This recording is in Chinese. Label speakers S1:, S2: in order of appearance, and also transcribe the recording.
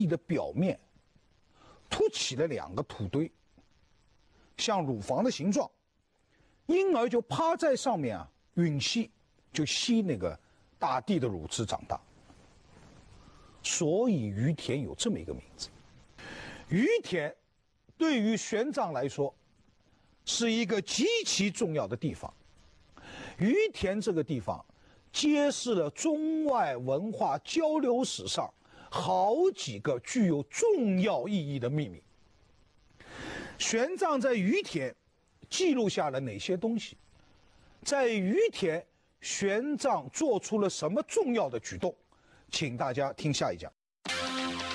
S1: 地的表面凸起了2个土堆，像乳房的形状，婴儿就趴在上面啊，吮吸，就吸那个大地的乳汁长大。所以于田有这么一个名字。于田对于玄奘来说是一个极其重要的地方。于田这个地方揭示了中外文化交流史上好几个具有重要意义的秘密。玄奘在于田记录下了哪些东西？在于田，玄奘做出了什么重要的举动？请大家听下一讲。